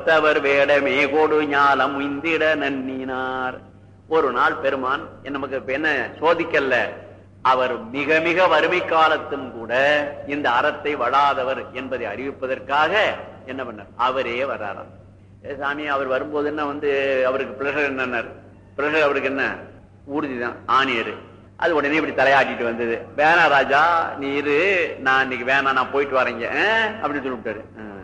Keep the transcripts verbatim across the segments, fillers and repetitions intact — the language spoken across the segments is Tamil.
பொறுத்தவர் வேடமே கோடு ஞாலம் உய்ந்திட நன்னினார். ஒரு நாள் பெருமான் நமக்கு என்ன சோதிக்கல்ல, அவர் மிக மிக வறுமை காலத்தும் கூட இந்த அறத்தை வளாதவர் என்பதை அறிவிப்பதற்காக என்ன பண்ணார், அவரே வர்றாராம். சாமி அவர் வரும்போது என்ன வந்து அவருக்கு பிளஷர் என்ன பிளஷர், அவருக்கு என்ன ஊர்திதான் ஆணியரு. அது உடனே இப்படி தலையாட்டிட்டு வந்தது. வேணா ராஜா நீ இரு, நான் இன்னைக்கு வேணா நான் போயிட்டு வரேங்க அப்படின்னு சொல்லிவிட்டாரு.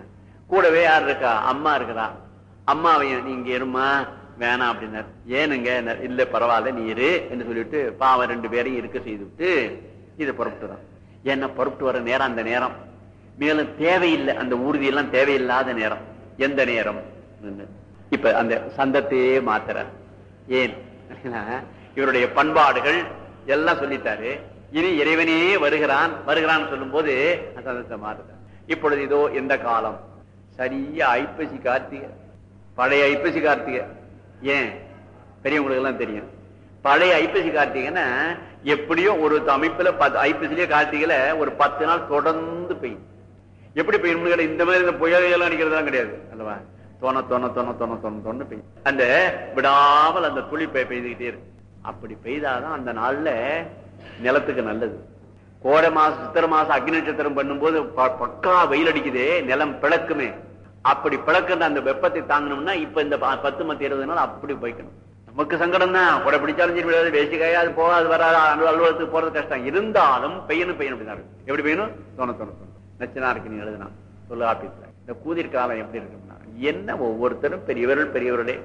கூடவே யார் இருக்கா, அம்மா இருக்கிறா. அம்மாவையும் நீங்க இருமா வேணாம் அப்படின்னாரு. ஏனுங்க, இல்ல பரவாயில்ல நீ இரு என்று சொல்லிட்டு பாவம் ரெண்டு பேரையும் இருக்க செய்து விட்டு இதை புறப்பட்டுதான். ஏன்னா புறப்பட்டு வர நேரம் அந்த நேரம் மேலும் தேவையில்லை, அந்த ஊர்தி எல்லாம் தேவையில்லாத நேரம். எந்த நேரம் இப்ப அந்த சந்தத்தையே மாத்துறார். ஏன் இவருடைய பண்பாடுகள் எல்லாம் சொல்லிட்டாரு. இனி இறைவனே வருகிறான் வருகிறான் சொல்லும் போது அந்த சந்தத்தை மாறுறார். இப்பொழுது இதோ எந்த காலம், சரியா ஐப்பசி கார்த்திகை, பழைய ஐப்பசி கார்த்திகை. ஏன் பெரியவங்களுக்கு எல்லாம் தெரியும், பழைய ஐப்பசி கார்த்திகைன்னா எப்படியோ ஒரு அமைப்புல ஐப்பசிலேயே கார்த்திகையில ஒரு பத்து நாள் தொடர்ந்து பெய்யும். எப்படி பெய்யும், இந்த மாதிரி இந்த புயல் அடிக்கிறதுலாம் கிடையாது அல்லவா, தோண தோண தோண தோண தோண தோணு பெய்யும். அந்த விடாமல் அந்த துளி பெய்துகிட்டே இருக்கு. அப்படி பெய்தாதான் அந்த நாள்ல நிலத்துக்கு நல்லது. கோடை மாசம் சித்திரை மாசம் அக்னி நட்சத்திரம் பண்ணும்போது பக்கா வெயில் அடிக்குதே, நிலம் பிளக்குமே. அப்படி பிளக்குற அந்த வெப்பத்தை தாங்கணும்னா இப்ப இந்த பத்து மத்தி இருபது நாள் அப்படி போய்க்கணும். நமக்கு சங்கடம் தான், கூட பிடிச்சாலும் சரி வேசிக்காயா அது போகாது வராது, அலுவலகத்துக்கு போறது கஷ்டம். இருந்தாலும் பெய்யணும் பெய்யணும் அப்படின்னா எப்படி பெய்யணும், தோண தோண தோணும். நச்சினாருக்கு நீ எழுதுனா சொல்லு ஆபீஸ்ல இந்த கூதிர் காலம் எப்படி இருக்குன்னா என்ன, ஒவ்வொருத்தரும் பெரியவர்கள் பெரியவர்களே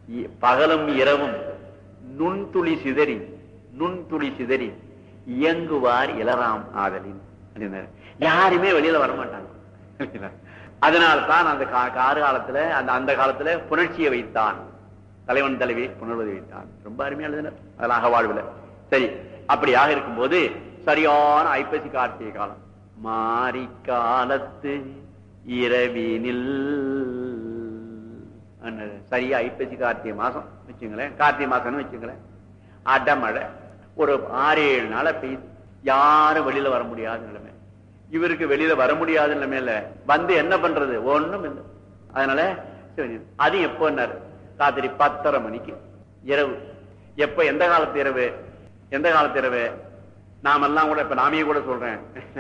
பகலும் இரவும் நுண்துளி சிதறி நுண்துளி சிதறி இயங்குவார் இளராம் ஆதலின் அப்படின்னாரு. யாருமே வெளியில வரமாட்டாங்க. அதனால்தான் அந்த காரு காலத்துல அந்த அந்த காலத்துல புணர்ச்சியை வைத்தான், தலைவன் தலைவி புணர்வதை வைத்தான். ரொம்ப அருமையா எழுதினார் அதெல்லாம் அகவாழ்வுல. சரி, அப்படியாக இருக்கும்போது சரியான ஐப்பசி கார்த்திகை காலம். மாரி காலத்து இரவினில் சரியா ஐப்பசி கார்த்திகை மாசம் வச்சுங்களேன், கார்த்திகை மாசம்னு வச்சுங்களேன். அடமழை ஒரு ஆறு ஏழு நாளை பெய்து, யாரும் வெளியில வர முடியாத நிலைமை. இவருக்கு வெளியில வர முடியாத நிலைமையில வந்து என்ன பண்றது, ஒண்ணும் இல்லை. அதனால அது எப்போ ராத்திரி பத்தரை மணிக்கு இரவு. எப்ப எந்த காலத்து இரவு, எந்த காலத்து இரவு நாமெல்லாம் கூட இப்ப நாமையே கூட சொல்றேன்,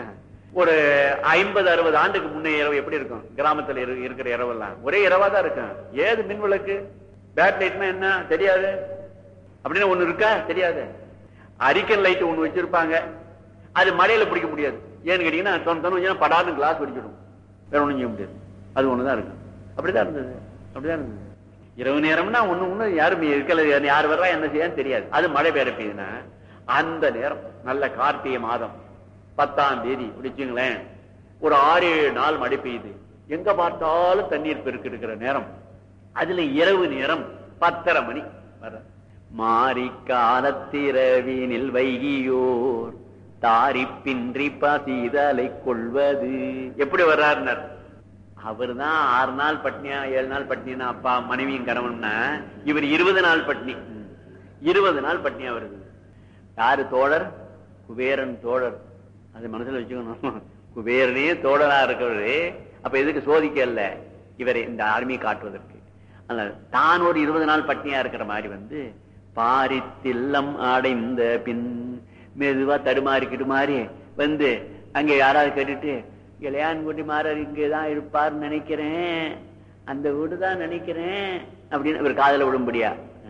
ஒரு ஐம்பது அறுபது ஆண்டுக்கு முன்னே இரவு எப்படி இருக்கும், கிராமத்துல இருக்கிற இரவெல்லாம் ஒரே இரவா தான் இருக்கும். ஏது மின் விளக்கு பேட் லைட்னா என்ன தெரியாது, அப்படின்னு ஒண்ணு இருக்கா தெரியாது. அரிக்கன் லைட் ஒண்ணு வச்சிருப்பாங்க, அது மழையில பிடிக்க முடியாது. ஏன்னு கேட்டீங்கன்னா தொண்ணூறு படாது கிளாஸ் வெடிச்சிடும், வேற ஒண்ணும் செய்ய முடியாது. அது ஒண்ணுதான் இருக்கும். அப்படிதான் இருந்தது, அப்படிதான் இருந்தது. இரவு நேரம்னா ஒண்ணு ஒண்ணு யாரும் இருக்கல, யார் வர்றா என்ன செய்யான்னு தெரியாது. அது மழை பெய்ய பெய்யுதுன்னா அந்த நேரம் நல்ல கார்த்திகை மாதம் பத்தாம் தேதி பிடிச்சுங்களேன், ஒரு ஆறு ஏழு நாள் மழை பெய்யுது. எங்க பார்த்தாலும் தண்ணீர் பெருக்கு இருக்கிற நேரம். அதுல இரவு நேரம் பத்தரை மணி வர. மாரி காலத்திரவினில் வைகியோர் தாரிப்பின்றி பசிதலை கொள்வது. எப்படி வர்றாருனர், அவர் தான் ஆறு நாள் பட்னியா ஏழு நாள் பட்னியா அப்பா மனைவியும் கணவன்னா, இவர் இருபது நாள் பட்னி. இருபது நாள் பட்னியா வருது. யாரு தோழர், குபேரன் தோழர். அது மனசுல வச்சுக்கணும். குபேரனே தோழரா இருக்கிறவரு. அப்ப எதுக்கு சோதிக்கல இவரை இந்த ஆர்மியை காட்டுவதற்கு. அதனால தான் ஒரு இருபது நாள் பட்னியா இருக்கிற மாதிரி வந்து பாரித்தில்லம் அடைந்த பின் மெதுவா தடுமாறிக்கிட்டு மாறி வந்து அங்க யாராவது கேட்டுட்டு இளையான்குட்டி மாறர் இங்கேதான் இருப்பார்னு நினைக்கிறேன், அந்த வீடுதான் நினைக்கிறேன் அப்படின்னு இவர் காதல விடும்படியா.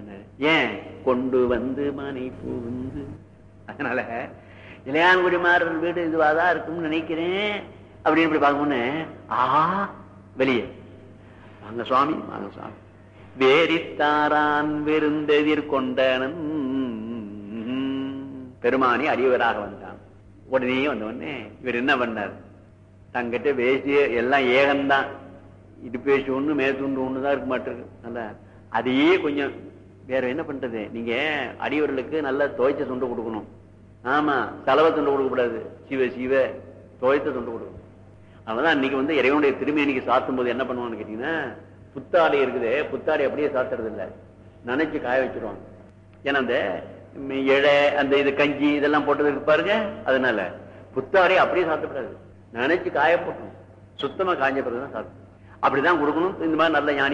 ஏன் கொண்டு வந்து மனை புகுந்து, அதனால இளையான்குடி மாறர் வீடு இதுவாதான் இருக்கும்னு நினைக்கிறேன் அப்படின்னு இப்படி பார்க்கணும்னு ஆஹா வெளியே வாங்க சுவாமி வாங்க சுவாமி. வேரித்தாரான் விருந்தெதிர் கொண்டனன் பெருமானி அடியவராக வந்தான். உடனே வந்த உடனே இவர் என்ன பண்ணார், தங்கிட்ட பேசிய எல்லாம் ஏகம்தான், இது பேசி ஒண்ணு மேற்கொண்டு ஒண்ணுதான் இருக்க மாட்டிருக்கு. நல்லா அதையே கொஞ்சம் வேற என்ன பண்றது, நீங்க அடியவர்களுக்கு நல்ல துவைச்ச துண்டு கொடுக்கணும். ஆமா, செலவை துண்டு கொடுக்க கூடாது, சிவ சிவ துவைத்த துண்டு கொடுக்கணும். அதனாலதான் இன்னைக்கு வந்து இறைவனுடைய திருமேனிக்கு சாத்தும் போது என்ன பண்ணுவான்னு கேட்டீங்கன்னா, புத்தாடை இருக்குது, புத்தாடை அப்படியே சாத்துறது இல்லை, நினைச்சு காய வச்சிருவாங்க. ஏன்னா அந்த இழை அந்த இது கஞ்சி இதெல்லாம் போட்டதுக்கு பாருங்க, அதனால புத்தாடை அப்படியே சாத்தப்படாது, நினைச்சு காய போட்டோம், சுத்தமா காஞ்ச பிறகுதான் சாப்பிடும். அப்படிதான் கொடுக்கணும். இந்த மாதிரி நல்ல ஞானி